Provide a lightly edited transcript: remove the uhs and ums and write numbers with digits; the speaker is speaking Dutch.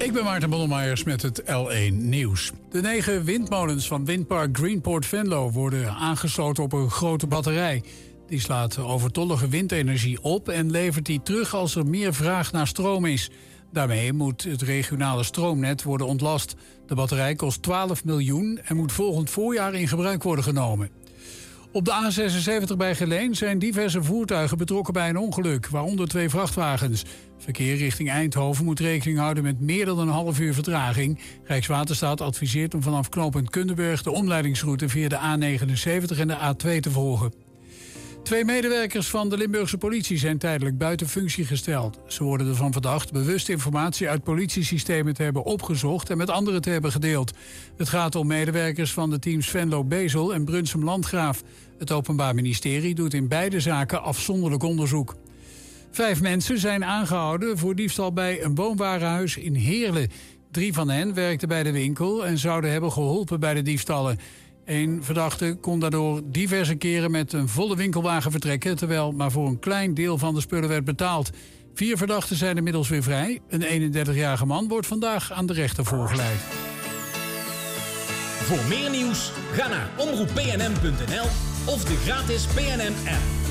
Ik ben Maarten Bonnemeyers met het L1 Nieuws. De 9 windmolens van windpark Greenport Venlo worden aangesloten op een grote batterij. Die slaat overtollige windenergie op en levert die terug als er meer vraag naar stroom is. Daarmee moet het regionale stroomnet worden ontlast. De batterij kost 12 miljoen en moet volgend voorjaar in gebruik worden genomen. Op de A76 bij Geleen zijn diverse voertuigen betrokken bij een ongeluk, waaronder 2 vrachtwagens. Verkeer richting Eindhoven moet rekening houden met meer dan een half uur vertraging. Rijkswaterstaat adviseert om vanaf knooppunt Kundenburg de omleidingsroute via de A79 en de A2 te volgen. 2 medewerkers van de Limburgse politie zijn tijdelijk buiten functie gesteld. Ze worden ervan verdacht bewust informatie uit politiesystemen te hebben opgezocht en met anderen te hebben gedeeld. Het gaat om medewerkers van de teams Venlo-Bezel en Brunsum-Landgraaf. Het Openbaar Ministerie doet in beide zaken afzonderlijk onderzoek. 5 mensen zijn aangehouden voor diefstal bij een woonwarenhuis in Heerlen. 3 van hen werkten bij de winkel en zouden hebben geholpen bij de diefstallen. Een verdachte kon daardoor diverse keren met een volle winkelwagen vertrekken, terwijl maar voor een klein deel van de spullen werd betaald. 4 verdachten zijn inmiddels weer vrij. Een 31-jarige man wordt vandaag aan de rechter voorgeleid. Voor meer nieuws, ga naar omroeppnm.nl of de gratis PNM-app.